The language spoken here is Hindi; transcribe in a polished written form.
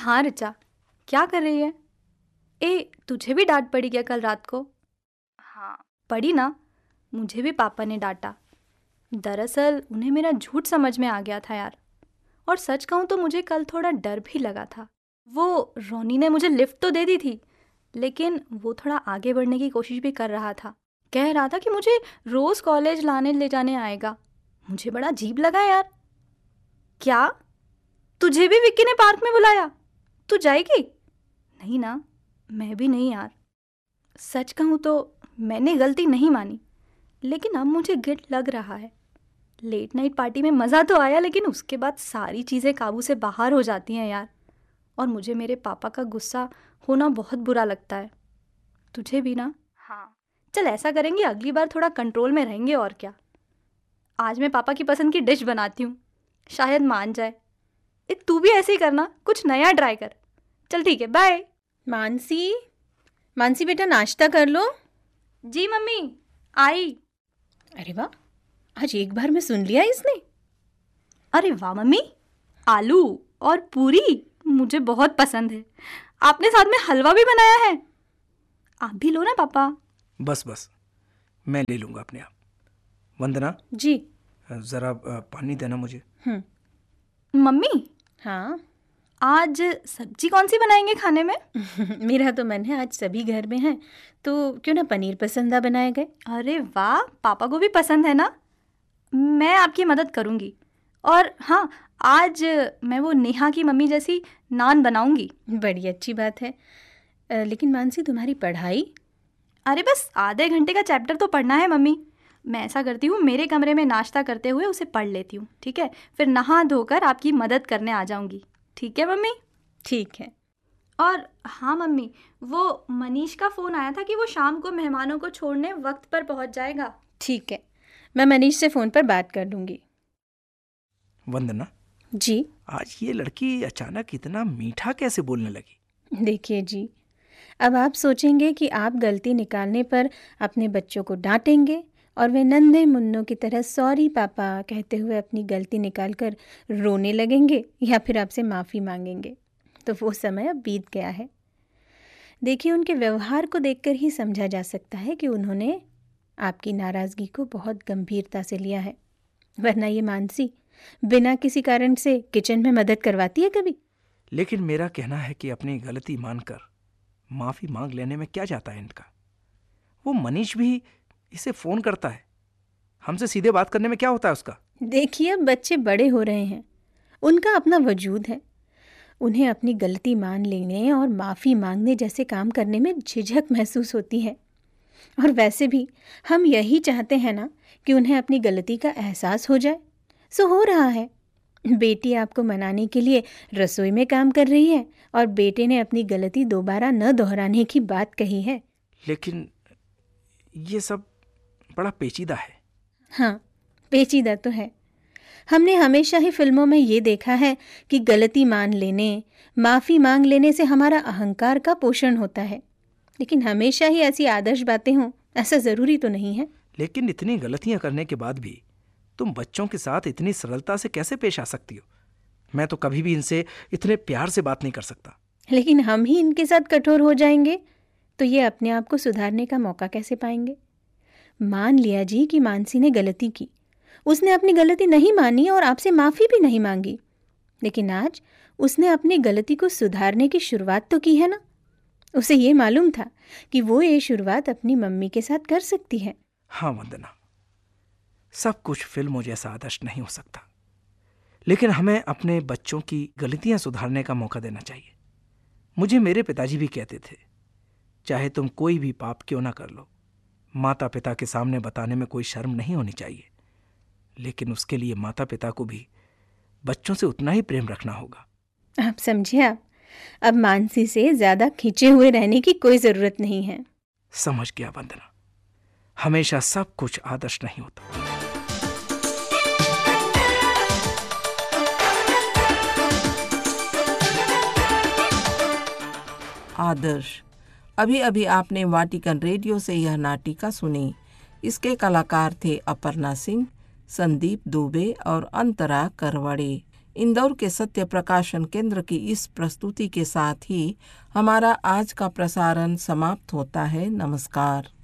हाँ ऋचा, क्या कर रही है? तुझे भी डांट पड़ी क्या कल रात को? हाँ पड़ी ना, मुझे भी पापा ने डांटा। दरअसल उन्हें मेरा झूठ समझ में आ गया था यार। और सच कहूँ तो मुझे कल थोड़ा डर भी लगा था। वो रोनी ने मुझे लिफ्ट तो दे दी थी, लेकिन वो थोड़ा आगे बढ़ने की कोशिश भी कर रहा था। कह रहा था कि मुझे रोज़ कॉलेज लाने ले जाने आएगा। मुझे बड़ा अजीब लगा यार। क्या? तुझे भी विक्की ने पार्क में बुलाया? तू जाएगी? नहीं ना, मैं भी नहीं यार। सच कहूँ तो मैंने गलती नहीं मानी, लेकिन अब मुझे गिल्ट लग रहा है। लेट नाइट पार्टी में मज़ा तो आया, लेकिन उसके बाद सारी चीज़ें काबू से बाहर हो जाती हैं यार। और मुझे मेरे पापा का गुस्सा होना बहुत बुरा लगता है। तुझे भी ना? हाँ। चल ऐसा करेंगे, अगली बार थोड़ा कंट्रोल में रहेंगे और क्या। आज मैं पापा की पसंद की डिश बनाती हूँ, शायद मान जाए। तू भी ऐसे ही करना, कुछ नया ट्राई कर। चल ठीक है, बाय। मानसी, मानसी बेटा नाश्ता कर लो। जी मम्मी, आई। अरे वाह, आज एक बार में सुन लिया इसने। अरे वाह मम्मी, आलू और पूरी मुझे बहुत पसंद है। आपने साथ में हलवा भी बनाया है। आप भी लो ना पापा। बस मैं ले लूँगा अपने आप। वंदना जी। ज़रा पानी देना मुझे। मम्मी, हाँ आज सब्जी कौन सी बनाएंगे खाने में? मेरा तो मन है आज सभी घर में है, तो क्यों ना पनीर पसंदा बनाए गए। अरे वाह, पापा को भी पसंद है ना। मैं आपकी मदद करूँगी। और हाँ, आज मैं वो नेहा की मम्मी जैसी नान बनाऊँगी। बड़ी अच्छी बात है। लेकिन मानसी तुम्हारी पढ़ाई? अरे बस आधे घंटे का चैप्टर तो पढ़ना है मम्मी। मैं ऐसा करती हूँ, मेरे कमरे में नाश्ता करते हुए उसे पढ़ लेती हूँ, ठीक है? फिर नहा धोकर आपकी मदद करने आ जाऊँगी। ठीक है मम्मी? ठीक है। और हाँ मम्मी, वो मनीष का फ़ोन आया था कि वो शाम को मेहमानों को छोड़ने वक्त पर पहुँच जाएगा। ठीक है, मैं मनीष से फ़ोन पर बात कर लूँगी। वंदना जी। आज ये लड़की अचानक इतना मीठा कैसे बोलने लगी? देखिए जी, अब आप सोचेंगे कि आप गलती निकालने पर अपने बच्चों को डांटेंगे और वे नन्हे मुन्नों की तरह सॉरी पापा कहते हुए अपनी गलती निकालकर रोने लगेंगे, या फिर आपसे माफ़ी मांगेंगे। तो वो समय अब बीत गया है। देखिए, उनके व्यवहार को देखकर ही समझा जा सकता है कि उन्होंने आपकी नाराज़गी को बहुत गंभीरता से लिया है। वरना ये मानसी बिना किसी कारण से किचन में मदद करवाती है कभी? लेकिन मेरा कहना है कि अपनी गलती मानकर माफ़ी मांग लेने में क्या जाता है इनका। वो मनीष भी इसे फ़ोन करता है, हमसे सीधे बात करने में क्या होता है उसका? देखिए, अब बच्चे बड़े हो रहे हैं, उनका अपना वजूद है। उन्हें अपनी गलती मान लेने और माफ़ी मांगने जैसे काम करने में झिझक महसूस होती है। और वैसे भी हम यही चाहते हैं ना कि उन्हें अपनी गलती का एहसास हो जाए। सो हो रहा है। बेटी आपको मनाने के लिए रसोई में काम कर रही है और बेटे ने अपनी गलती दोबारा न दोहराने की बात कही है। लेकिन ये सब बड़ा पेचीदा है। हाँ, पेचीदा तो है। हमने हमेशा ही फिल्मों में ये देखा है कि गलती मान लेने, माफ़ी मांग लेने से हमारा अहंकार का पोषण होता है। लेकिन हमेशा ही ऐसी आदर्श बातें हों, ऐसा ज़रूरी तो नहीं है। लेकिन इतनी गलतियां करने के बाद भी तुम बच्चों के साथ इतनी सरलता से कैसे पेश आ सकती हो? मैं तो कभी भी इनसे इतने प्यार से बात नहीं कर सकता। लेकिन हम ही इनके साथ कठोर हो जाएंगे तो ये अपने आप को सुधारने का मौका कैसे पाएंगे? मान लिया जी कि मानसी ने गलती की, उसने अपनी गलती नहीं मानी और आपसे माफ़ी भी नहीं मांगी, लेकिन आज उसने अपनी गलती को सुधारने की शुरुआत तो की है ना। उसे ये मालूम था कि वो ये शुरुआत अपनी मम्मी के साथ कर सकती है। हाँ वंदना, सब कुछ फिल्मों जैसा आदर्श नहीं हो सकता, लेकिन हमें अपने बच्चों की गलतियां सुधारने का मौका देना चाहिए। मुझे मेरे पिताजी भी कहते थे, चाहे तुम कोई भी पाप क्यों ना कर लो, माता पिता के सामने बताने में कोई शर्म नहीं होनी चाहिए। लेकिन उसके लिए माता पिता को भी बच्चों से उतना ही प्रेम रखना होगा। आप समझे? आप अब मानसी से ज़्यादा खींचे हुए रहने की कोई ज़रूरत नहीं है। समझ गया वंदना, हमेशा सब कुछ आदर्श नहीं होता। आदर्श। अभी अभी आपने वाटिकन रेडियो से यह नाटिका सुनी। इसके कलाकार थे अपर्णा सिंह, संदीप दुबे और अंतरा करवाड़े। इंदौर के सत्य प्रकाशन केंद्र की इस प्रस्तुति के साथ ही हमारा आज का प्रसारण समाप्त होता है। नमस्कार।